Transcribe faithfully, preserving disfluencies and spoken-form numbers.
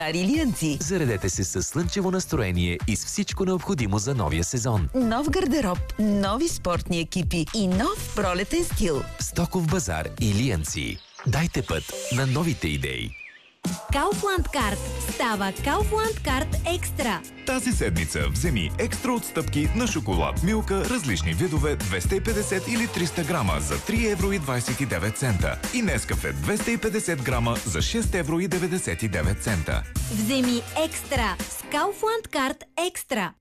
Арилианци. Заредете се с слънчево настроение и с всичко необходимо за новия сезон. Нов гардероб, нови спортни екипи и нов пролетен стил. Стоков базар Илианци. Дайте път на новите идеи. Kaufland Card става Kaufland Card Екстра. Тази седмица вземи екстра отстъпки на шоколад Милка, различни видове двеста и петдесет или триста грама за три евро и двадесет и девет цента и Нескафе двеста и петдесет грама за шест евро и деветдесет и девет цента. Вземи екстра с Kaufland Card Екстра.